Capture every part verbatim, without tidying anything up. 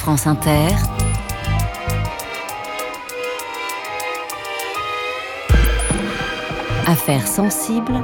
France Inter, Affaires sensibles,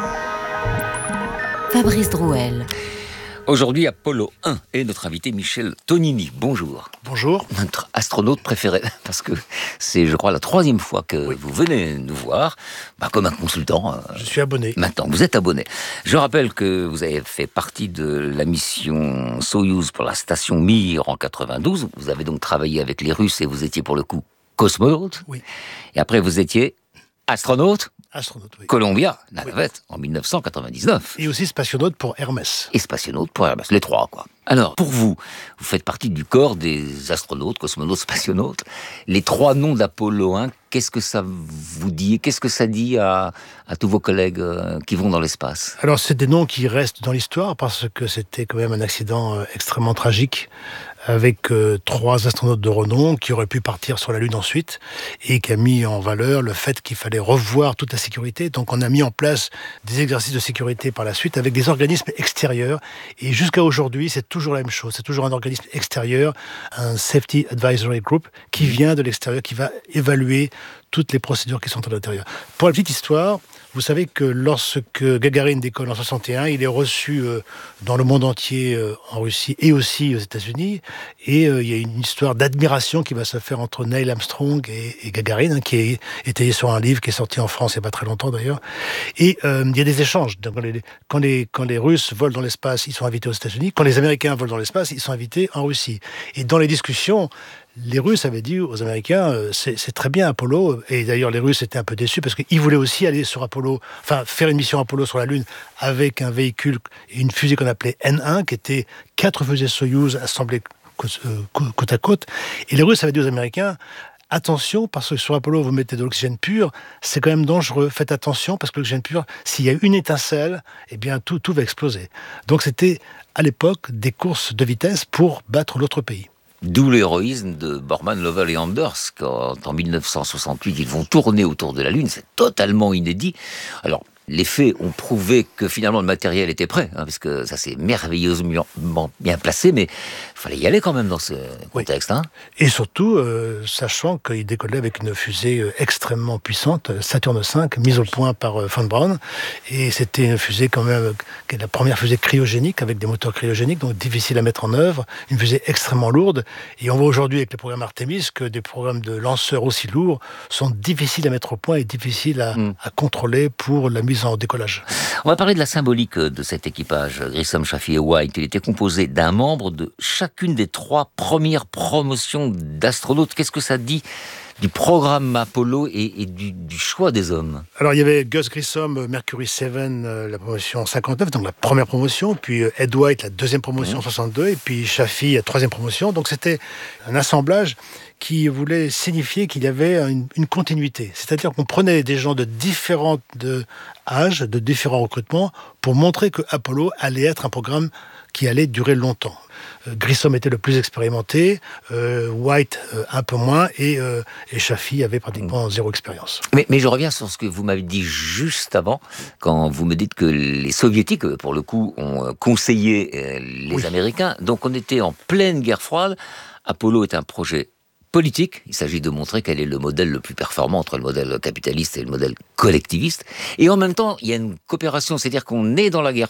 Fabrice Drouel. Aujourd'hui, Apollo un et notre invité Michel Tonini. Bonjour. Bonjour. Notre astronaute préféré, parce que c'est, je crois, la troisième fois que oui. vous venez nous voir, bah, comme un consultant. Je suis abonné. Maintenant, vous êtes abonné. Je rappelle que vous avez fait partie de la mission Soyouz pour la station Mir en quatre-vingt-douze. Vous avez donc travaillé avec les Russes et vous étiez pour le coup cosmonaute. Oui. Et après, vous étiez astronaute. Astronaute, oui. Columbia, la oui. navette, en dix-neuf cent quatre-vingt-dix-neuf. Et aussi spationaute pour Hermès. Et spationaute pour Hermès, les trois, quoi. Alors, pour vous, vous faites partie du corps des astronautes, cosmonautes, spationautes. Les trois noms d'Apollo un, qu'est-ce que ça vous dit? Qu'est-ce que ça dit à, à tous vos collègues euh, qui vont dans l'espace? Alors, c'est des noms qui restent dans l'histoire parce que c'était quand même un accident euh, extrêmement tragique avec euh, trois astronautes de renom qui auraient pu partir sur la Lune ensuite et qui a mis en valeur le fait qu'il fallait revoir toute la sécurité. Donc, on a mis en place des exercices de sécurité par la suite avec des organismes extérieurs. Et jusqu'à aujourd'hui, c'est toujours la même chose. C'est toujours un organisme extérieur, un Safety Advisory Group, qui vient de l'extérieur, qui va évaluer toutes les procédures qui sont à l'intérieur. Pour la petite histoire, vous savez que lorsque Gagarine décolle en soixante et un, il est reçu euh, dans le monde entier, euh, en Russie et aussi aux États-Unis. Et euh, il y a une histoire d'admiration qui va se faire entre Neil Armstrong et, et Gagarine, hein, qui est étayée sur un livre qui est sorti en France il n'y a pas très longtemps d'ailleurs. Et euh, il y a des échanges. Donc, quand, les, quand, les, quand les Russes volent dans l'espace, ils sont invités aux États-Unis. Quand les Américains volent dans l'espace, ils sont invités en Russie. Et dans les discussions, les Russes avaient dit aux Américains, euh, c'est, c'est très bien Apollo, et d'ailleurs les Russes étaient un peu déçus parce qu'ils voulaient aussi aller sur Apollo, enfin faire une mission Apollo sur la Lune avec un véhicule et une fusée qu'on appelait N un, qui était quatre fusées Soyouz assemblées côte, euh, côte à côte. Et les Russes avaient dit aux Américains, attention, parce que sur Apollo, vous mettez de l'oxygène pur, c'est quand même dangereux. Faites attention, parce que l'oxygène pur, s'il y a une étincelle, eh bien, tout, tout va exploser. Donc, c'était, à l'époque, des courses de vitesse pour battre l'autre pays. D'où l'héroïsme de Borman, Lovell et Anders, quand en dix-neuf cent soixante-huit, ils vont tourner autour de la Lune. C'est totalement inédit. Alors, les faits ont prouvé que finalement le matériel était prêt, hein, parce que ça s'est merveilleusement bien placé, mais il fallait y aller quand même dans ce contexte. Oui. Hein. Et surtout, euh, sachant qu'il décollait avec une fusée euh, extrêmement puissante, Saturne cinq, mise au point par euh, Von Braun, et c'était une fusée quand même, euh, qui est la première fusée cryogénique, avec des moteurs cryogéniques, donc difficile à mettre en œuvre, une fusée extrêmement lourde, et on voit aujourd'hui avec le programme Artemis que des programmes de lanceurs aussi lourds sont difficiles à mettre au point et difficiles à, mm. à contrôler pour la mise en décollage. On va parler de la symbolique de cet équipage. Grissom, Chaffee et White, il était composé d'un membre de chacune des trois premières promotions d'astronautes. Qu'est-ce que ça dit du programme Apollo et, et du, du choix des hommes? Alors, il y avait Gus Grissom, Mercury sept, euh, la promotion cinquante-neuf, donc la première promotion, puis euh, Ed White, la deuxième promotion, mmh. soixante-deux, et puis Chaffee, la troisième promotion. Donc, c'était un assemblage qui voulait signifier qu'il y avait une, une continuité. C'est-à-dire qu'on prenait des gens de différents de âges, de différents recrutements, pour montrer que Apollo allait être un programme qui allait durer longtemps. Euh, Grissom était le plus expérimenté, euh, White euh, un peu moins, et, euh, et Chaffee avait pratiquement zéro expérience. Mais, mais je reviens sur ce que vous m'avez dit juste avant, quand vous me dites que les Soviétiques, pour le coup, ont conseillé euh, les oui. Américains. Donc on était en pleine guerre froide. Apollo est un projet politique. Il s'agit de montrer quel est le modèle le plus performant entre le modèle capitaliste et le modèle collectiviste. Et en même temps, il y a une coopération, c'est-à-dire qu'on est dans la guerre